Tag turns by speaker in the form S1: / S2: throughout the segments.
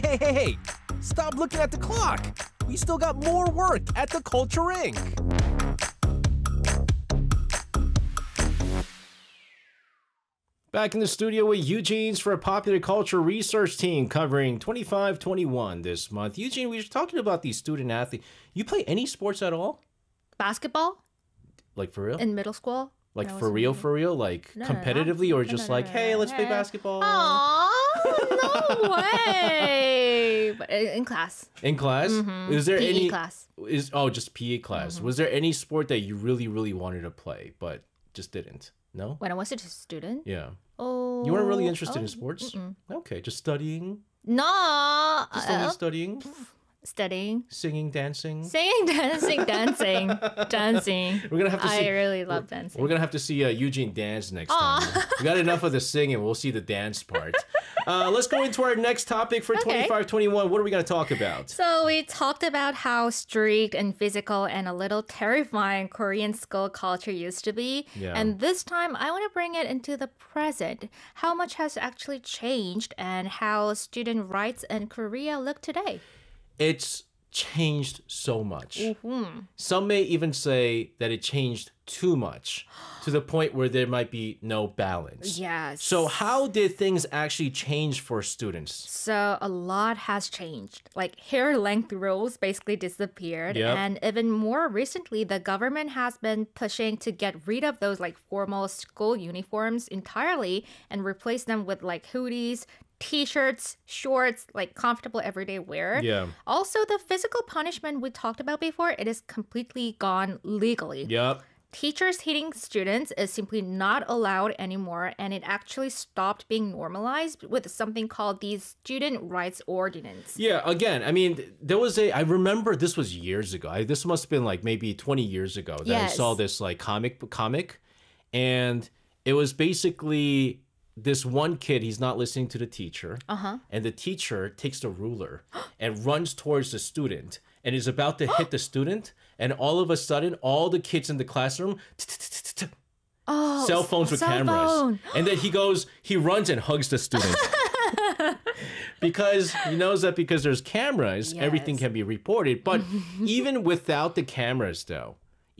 S1: Hey! Stop looking at the clock! We still got more work at the Culture Inc. Back in the studio with Eugene's for a popular culture research team covering 25-21 this month. Eugene, we were talking about these student athletes. You play any sports at all?
S2: Basketball
S1: Like for real?
S2: in middle school.
S1: Like
S2: When I
S1: for
S2: was
S1: real,
S2: in-
S1: for real? Like
S2: No,
S1: competitively or just like, hey, let's play
S2: no.
S1: basketball?
S2: Aw, no way. But in class.
S1: In class? Is there
S2: PE
S1: any
S2: class.
S1: just PE class. Was there any sport that you really, really wanted to play but just didn't? No?
S2: When I was a student.
S1: Yeah.
S2: Oh.
S1: You weren't really interested in sports? Okay, just studying.
S2: No.
S1: Just only studying,
S2: Studying.
S1: singing, dancing.
S2: Singing, dancing.
S1: We're gonna have to see.
S2: I really love dancing.
S1: We're gonna have to see Eugene dance next time. We got enough of the singing. We'll see the dance part. Let's go into our next topic for
S2: Okay.
S1: 25-21. What are we gonna talk about?
S2: So we talked about how strict and physical and a little terrifying Korean school culture used to be.
S1: Yeah.
S2: And this time I want to bring it into the present. How much has actually changed and how student rights in Korea look today?
S1: It's changed so much. Some may even say that it changed too much to the point where there might be no balance.
S2: Yes.
S1: So how did things actually change for students?
S2: So a lot has changed. Like hair length rules basically disappeared.
S1: Yep.
S2: And even more recently, the government has been pushing to get rid of those like formal school uniforms entirely and replace them with like hoodies, t-shirts, shorts, like comfortable everyday wear.
S1: Yeah.
S2: Also, the physical punishment we talked about before, it is completely gone legally.
S1: Yep.
S2: Teachers hitting students is simply not allowed anymore, and it actually stopped being normalized with something called the Student Rights Ordinance.
S1: Yeah, again, I mean, I remember this was years ago. This must have been like maybe 20 years ago that I
S2: Yes.
S1: saw this like comic, and it was basically this one kid, he's not listening to the teacher, and the teacher takes the ruler and runs towards the student and is about to hit the student, and all of a sudden, all the kids in the classroom, cell phones with
S2: cell
S1: cameras.
S2: phone.
S1: And then he runs and hugs the student. Because he knows that because there's cameras, everything
S2: Yes.
S1: can be reported. But even without the cameras, though,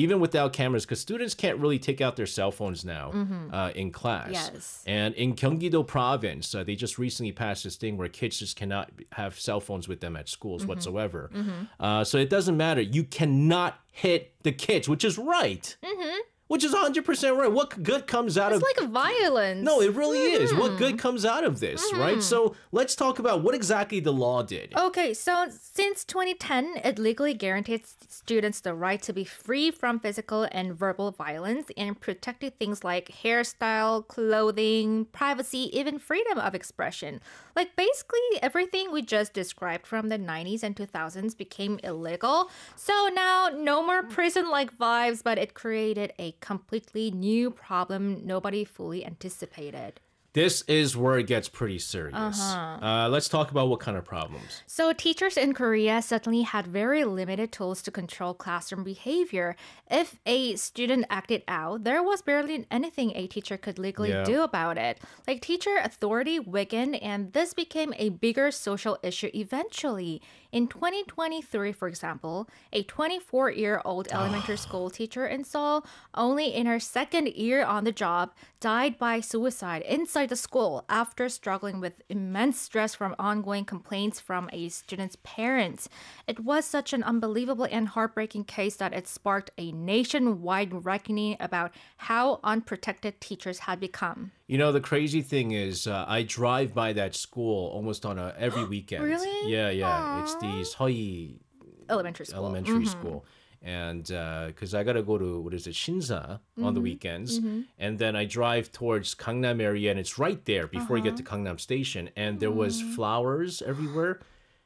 S1: because students can't really take out their cell phones now in class.
S2: Yes.
S1: And in Gyeonggi-do province, they just recently passed this thing where kids just cannot have cell phones with them at schools whatsoever. So it doesn't matter. You cannot hit the kids, which is right. Which is 100% right. What good comes out of...
S2: It's like violence.
S1: No, it really is. What good comes out of this, right? So let's talk about what exactly the law did.
S2: Okay, so since 2010, it legally guarantees students the right to be free from physical and verbal violence and protected things like hairstyle, clothing, privacy, even freedom of expression. Like basically everything we just described from the 90s and 2000s became illegal. So now no more prison-like vibes, but it created a completely new problem nobody fully anticipated.
S1: This is where it gets pretty serious. Let's talk about what kind of problems.
S2: So teachers in Korea suddenly had very limited tools to control classroom behavior. If a student acted out, there was barely anything a teacher could legally
S1: Yeah.
S2: do about it. Like teacher authority weakened, and this became a bigger social issue eventually. In 2023, for example, a 24-year-old elementary school teacher in Seoul, only in her second year on the job, died by suicide inside the school after struggling with immense stress from ongoing complaints from a student's parents. It was such an unbelievable and heartbreaking case that it sparked a nationwide reckoning about how unprotected teachers had become.
S1: You know, the crazy thing is I drive by that school almost on every weekend.
S2: Really?
S1: Yeah.
S2: Aww.
S1: It's the Seoyi
S2: Elementary school.
S1: elementary school. And because I got to go to, Shinsa on the weekends. And then I drive towards Gangnam area, and it's right there before you get to Gangnam Station. And there was flowers everywhere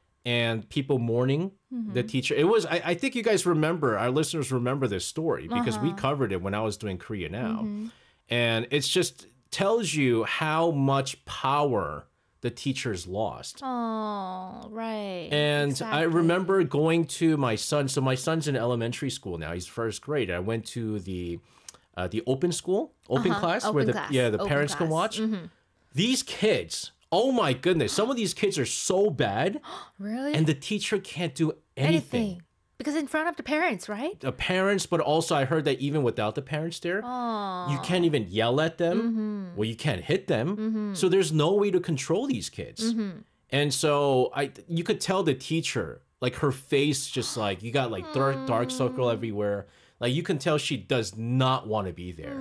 S1: and people mourning the teacher. It was, I think you guys remember, our listeners remember this story because we covered it when I was doing Korea Now. And it's just tells you how much power the teachers lost.
S2: Oh, right.
S1: And I
S2: Exactly.
S1: remember going to my son. So my son's in elementary school now. He's first grade. I went to the open school, open class,
S2: Open
S1: where
S2: class.
S1: the
S2: Open
S1: parents can
S2: class.
S1: watch. These kids Oh my goodness. Some of these kids are so bad
S2: Really?
S1: and the teacher can't do anything.
S2: Because in front of the parents, right?
S1: The parents, but also I heard that even without the parents there, you can't even yell at them. Well, you can't hit them. So there's no way to control these kids. And so you could tell the teacher, like her face just like, you got like dark circle everywhere. Like you can tell she does not want to be there.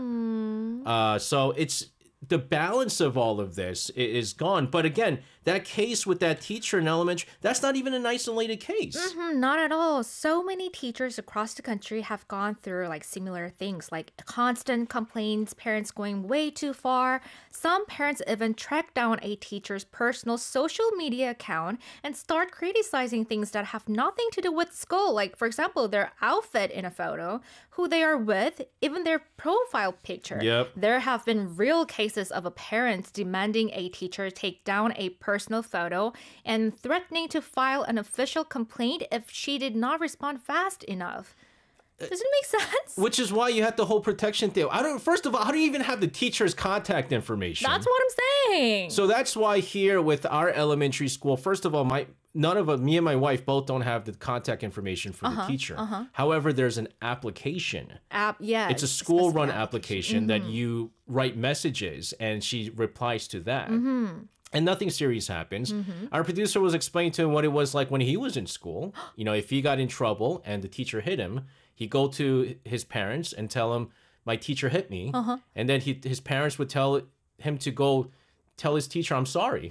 S1: So it's the balance of all of this is gone. But again, that case with that teacher in elementary, that's not even an isolated case.
S2: Not at all. So many teachers across the country have gone through like similar things, like constant complaints, parents going way too far. Some parents even track down a teacher's personal social media account and start criticizing things that have nothing to do with school. Like, for example, their outfit in a photo, who they are with, even their profile picture.
S1: Yep.
S2: There have been real cases of a parent demanding a teacher take down a personal photo and threatening to file an official complaint if she did not respond fast enough. Does it make sense?
S1: Which is why you have the whole protection thing. First of all, how do you even have the teacher's contact information?
S2: That's what I'm saying.
S1: So that's why here with our elementary school, first of all, me and my wife both don't have the contact information for the teacher. However, there's an application.
S2: Yeah.
S1: It's a school run application that you write messages and she replies to that. And nothing serious happens. Our producer was explaining to him what it was like when he was in school. You know, if he got in trouble and the teacher hit him, he'd go to his parents and tell him, my teacher hit me. And then his parents would tell him to go tell his teacher, I'm sorry.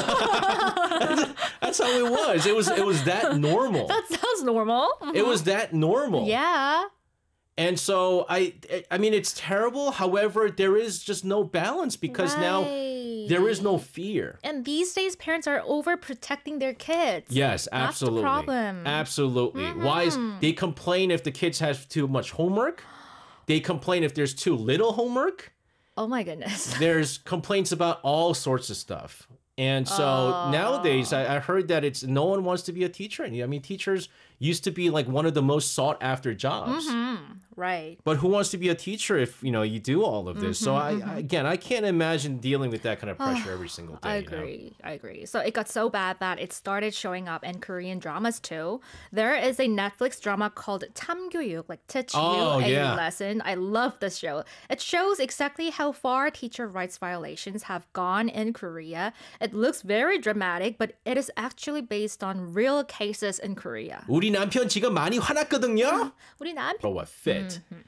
S1: That's how it was. It was that normal.
S2: That sounds normal.
S1: It was that normal.
S2: Yeah.
S1: And so I mean, it's terrible. However, there is just no balance because now there is no fear.
S2: And these days, parents are overprotecting their kids.
S1: Yes, absolutely.
S2: That's the problem.
S1: Absolutely. Why they complain if the kids have too much homework? They complain if there's too little homework.
S2: Oh my goodness.
S1: There's complaints about all sorts of stuff. And so nowadays, I heard that no one wants to be a teacher. I mean, teachers used to be like one of the most sought after jobs.
S2: Right.
S1: But who wants to be a teacher if, you do all of this? So I can't imagine dealing with that kind of pressure every single day.
S2: I agree. So it got so bad that it started showing up in Korean dramas too. There is a Netflix drama called 참교육, like teach you a lesson. I love this show. It shows exactly how far teacher rights violations have gone in Korea. It looks very dramatic, but it is actually based on real cases in Korea.
S1: 우리 남편 지금 많이 화났거든요.
S2: 우리 남편.
S1: Bro, what fit?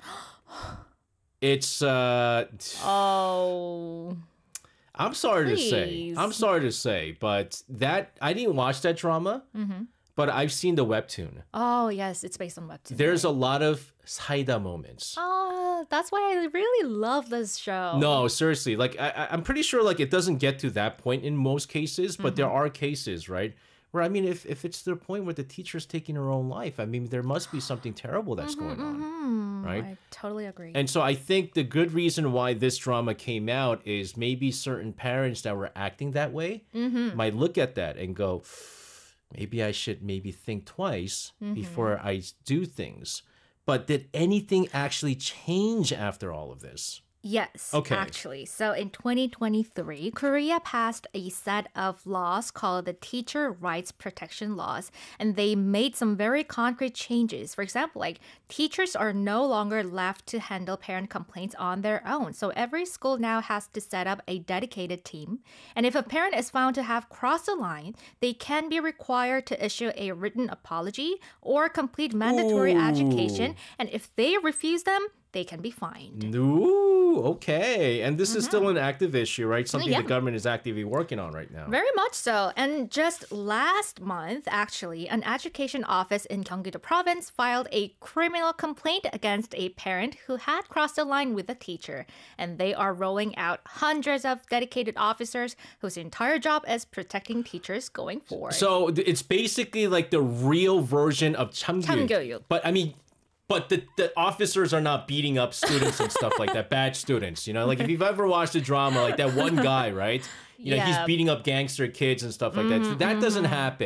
S1: It's
S2: Oh.
S1: I'm sorry to say.
S2: Please.
S1: I'm sorry to say, but I didn't watch that drama. But I've seen the webtoon.
S2: Oh, yes, it's based on webtoon.
S1: There's a lot of 사이다 moments.
S2: Oh, that's why I really love this show.
S1: No, seriously. Like, I'm pretty sure like it doesn't get to that point in most cases, but there are cases, right? Where, I mean, if it's to the point where the teacher's taking her own life, I mean, there must be something terrible that's going on, right?
S2: I totally agree.
S1: And so I think the good reason why this drama came out is maybe certain parents that were acting that way might look at that and go, maybe I should think twice before I do things. But did anything actually change after all of this?
S2: Yes,
S1: Okay.
S2: actually. So in 2023, Korea passed a set of laws called the Teacher Rights Protection Laws, and they made some very concrete changes. For example, like teachers are no longer left to handle parent complaints on their own. So every school now has to set up a dedicated team. And if a parent is found to have crossed the line, they can be required to issue a written apology or complete mandatory education. And if they refuse them, they can be fined.
S1: Ooh, okay. And this is still an active issue, right? Something the government is actively working on right now.
S2: Very much so. And just last month, actually, an education office in Gyeonggi-do province filed a criminal complaint against a parent who had crossed the line with a teacher. And they are rolling out hundreds of dedicated officers whose entire job is protecting teachers going forward.
S1: So it's basically like the real version of 참교육.
S2: 참교육.
S1: But I mean, but the officers are not beating up students and stuff like that, bad students, Like if you've ever watched a drama, like that one guy, right? He's beating up gangster kids and stuff like that. That doesn't happen.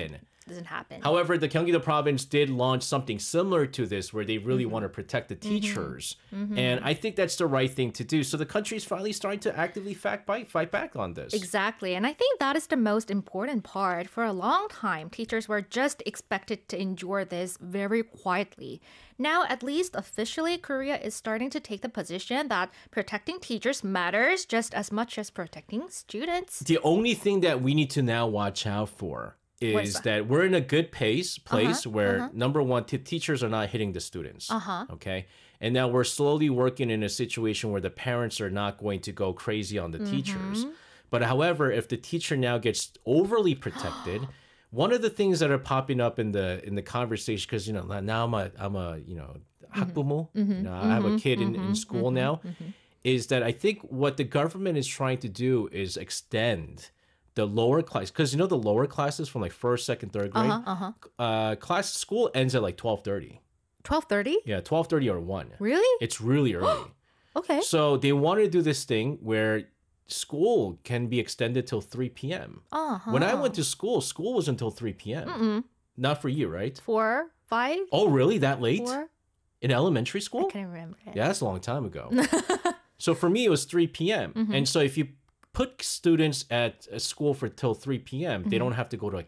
S2: doesn't happen.
S1: However, the Gyeonggi-do province did launch something similar to this where they really want to protect the teachers. And I think that's the right thing to do. So the country is finally starting to actively fight back on this.
S2: Exactly. And I think that is the most important part. For a long time, teachers were just expected to endure this very quietly. Now, at least officially, Korea is starting to take the position that protecting teachers matters just as much as protecting students.
S1: The only thing that we need to now watch out for
S2: What is
S1: is
S2: that?
S1: that we're in a good place where number one, teachers are not hitting the students. Okay. And now we're slowly working in a situation where the parents are not going to go crazy on the teachers. But however, if the teacher now gets overly protected, one of the things that are popping up in the conversation, because now I'm a 학부모, I have a kid in school now, is that I think what the government is trying to do is extend the lower class, because the lower classes from like first, second, third grade, school ends at like 12:30.
S2: 12:30?
S1: Yeah, 12:30 or 1.
S2: Really?
S1: It's really early.
S2: Okay.
S1: So they want to do this thing where school can be extended till 3 p.m. When I went to school was until 3 p.m. Not for you, right?
S2: 4, 5,
S1: Oh, really? That late?
S2: 4?
S1: In elementary
S2: I
S1: school?
S2: can't remember it.
S1: Yeah, that's a long time ago. So for me, it was 3 p.m. And so if you put students at a school for till 3 p.m., they don't have to go to a